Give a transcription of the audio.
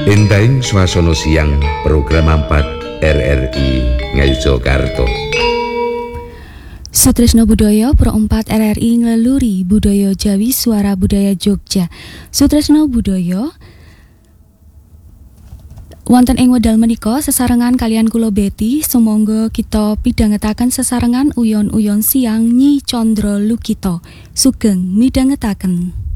Entahing swasana siang program 4 RRI Ngayogyakarta. Sutresna Budaya Pro 4 RRI ngeluluri budaya Jawi Suara Budaya Jogja. Sutresna Budaya wonten ing wedal menika sesarengan kalian kula Betty, sumangga kita pidhangetaken sesarengan uyon-uyon siang Nyi Condro Lukito. Sugeng midhangetaken.